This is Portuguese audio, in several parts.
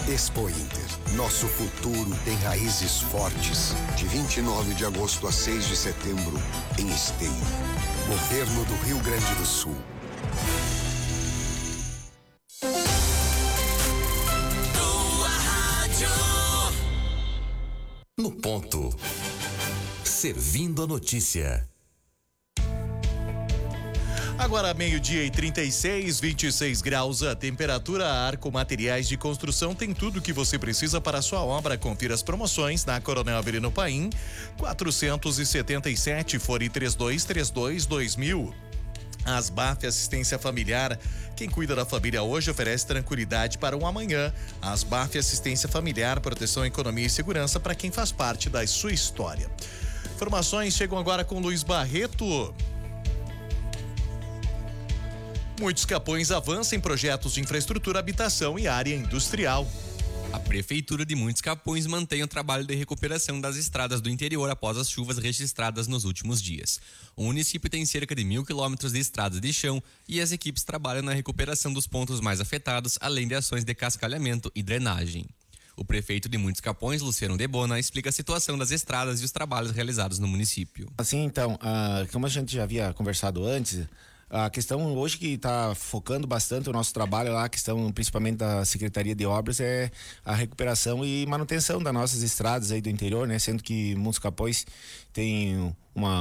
Expo Inter. Nosso futuro tem raízes fortes. De 29 de agosto a 6 de setembro, em Esteio. Governo do Rio Grande do Sul. No ponto. Servindo a notícia. Agora 12:36, 26 graus a temperatura. A Arco Materiais de Construção tem tudo o que você precisa para a sua obra. Confira as promoções na Coronel Avelino Paim, 477, fone 3232-2000. Asbaf Assistência Familiar. Quem cuida da família hoje oferece tranquilidade para o amanhã. Asbaf Assistência Familiar, proteção, economia e segurança para quem faz parte da sua história. Informações chegam agora com Luiz Barreto. Muitos Capões avançam em projetos de infraestrutura, habitação e área industrial. A Prefeitura de Muitos Capões mantém o trabalho de recuperação das estradas do interior após as chuvas registradas nos últimos dias. O município tem cerca de 1.000 quilômetros de estradas de chão e as equipes trabalham na recuperação dos pontos mais afetados, além de ações de cascalhamento e drenagem. O prefeito de Muitos Capões, Luciano Debona, explica a situação das estradas e os trabalhos realizados no município. Assim, então, como a gente já havia conversado antes, a questão hoje que está focando bastante o nosso trabalho lá, a questão principalmente da Secretaria de Obras, é a recuperação e manutenção das nossas estradas aí do interior, né? Sendo que Muitos Capões tem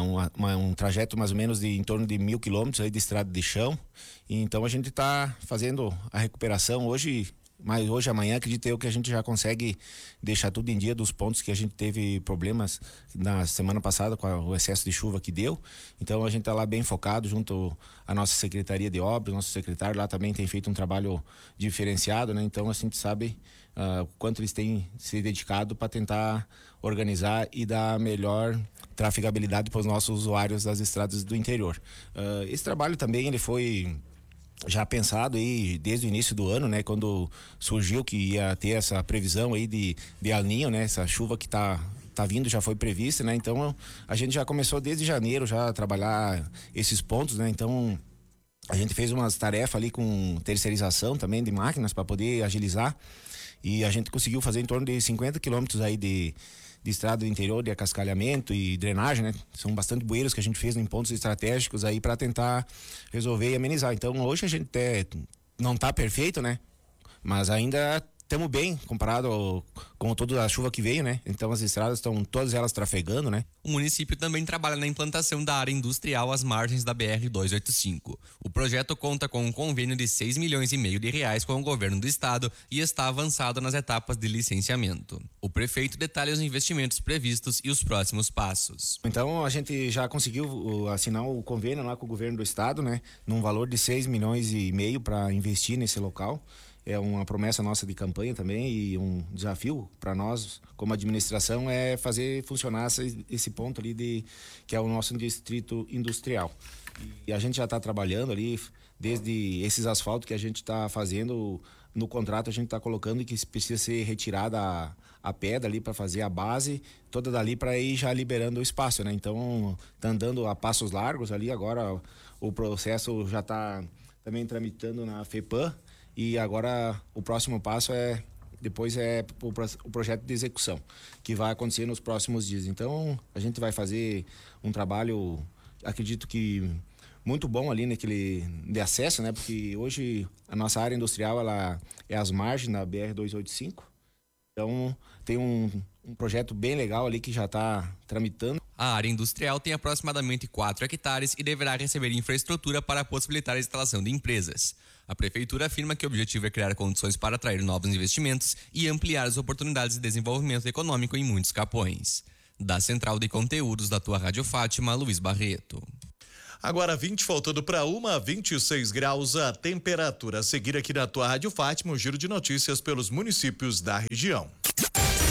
um trajeto mais ou menos de em torno de 1.000 quilômetros aí de estrada de chão. E então a gente está fazendo a recuperação hoje. Mas hoje, amanhã, acredito eu que a gente já consegue deixar tudo em dia dos pontos que a gente teve problemas na semana passada com o excesso de chuva que deu. Então a gente está lá bem focado junto à nossa Secretaria de Obras, nosso secretário lá também tem feito um trabalho diferenciado, né? Então a gente sabe o quanto eles têm se dedicado para tentar organizar e dar melhor trafegabilidade para os nossos usuários das estradas do interior. Esse trabalho também ele foi já pensado aí desde o início do ano, né? Quando surgiu que ia ter essa previsão aí de El Niño, né? Essa chuva que tá vindo já foi prevista, né? Então a gente já começou desde janeiro já a trabalhar esses pontos, né? Então a gente fez umas tarefas ali com terceirização também de máquinas para poder agilizar e a gente conseguiu fazer em torno de 50 quilômetros aí de estrada do interior, de acascalhamento e drenagem, né? São bastante bueiros que a gente fez em pontos estratégicos aí para tentar resolver e amenizar. Então hoje a gente não tá perfeito, né? Mas ainda estamos bem comparado com toda a chuva que veio, né? Então as estradas estão todas elas trafegando, né? O município também trabalha na implantação da área industrial às margens da BR-285. O projeto conta com um convênio de 6,5 milhões de reais com o governo do estado e está avançado nas etapas de licenciamento. O prefeito detalha os investimentos previstos e os próximos passos. Então a gente já conseguiu assinar o convênio lá com o governo do estado, né? Num valor de 6,5 milhões para investir nesse local. É uma promessa nossa de campanha também e um desafio para nós, como administração, é fazer funcionar esse ponto ali que é o nosso distrito industrial. E a gente já está trabalhando ali, desde esses asfaltos que a gente está fazendo, no contrato a gente está colocando que precisa ser retirada a pedra ali para fazer a base, toda dali para ir já liberando o espaço, né? Então, tá andando a passos largos ali, agora o processo já está também tramitando na FEPAM. E agora o próximo passo depois é o projeto de execução, que vai acontecer nos próximos dias. Então a gente vai fazer um trabalho, acredito que muito bom ali naquele de acesso, né? Porque hoje a nossa área industrial ela é às margens da BR-285. Então tem um projeto bem legal ali que já está tramitando. A área industrial tem aproximadamente 4 hectares e deverá receber infraestrutura para possibilitar a instalação de empresas. A prefeitura afirma que o objetivo é criar condições para atrair novos investimentos e ampliar as oportunidades de desenvolvimento econômico em Muitos Capões. Da Central de Conteúdos da tua Rádio Fátima, Luiz Barreto. Agora 20, faltando para 26 graus a temperatura. A seguir aqui na tua Rádio Fátima, o giro de notícias pelos municípios da região.